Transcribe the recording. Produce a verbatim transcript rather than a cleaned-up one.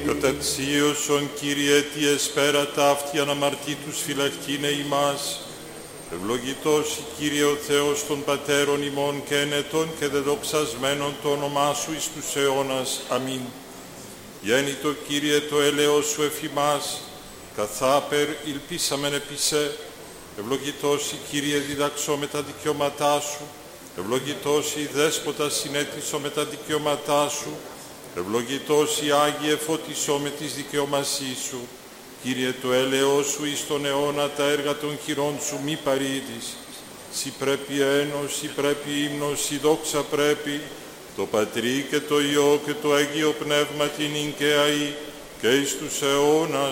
Καταξίωσον, Κύριε, τι εσπέρα ταύτη αναμαρτήτους φυλακτήνε ημάς. Ευλογητός η Κύριε ο Θεός των Πατέρων ημών και ενετών και δεδοξασμένων το όνομά Σου εις τους αιώνας. Αμήν. Γέννητο, Κύριε, το έλεος Σου εφημάς, καθάπερ ηλπίσαμεν επί σε. Ευλογητός η Κύριε διδαξώ με τα δικαιώματά Σου. Ευλογητός η Δέσποτα συνέτησω με τα δικαιώματά Σου. Ευλογητός η Άγιε φωτισώ με τις δικαιωμασίες Σου. Κύριε, το έλεος Σου εις τον αιώνα τα έργα των χειρών Σου μη παρήδεις. Σοι πρέπει ένος, Σοι πρέπει ύμνος, Σοι δόξα πρέπει, το Πατρί και το Υιό και το Αγίο Πνεύμα την εικαίαη και εις τους αιώνας